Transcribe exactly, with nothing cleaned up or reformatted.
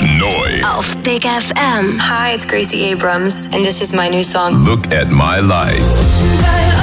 Neu auf Big F M. Hi, it's Gracie Abrams, and this is my new song. Look at My Life.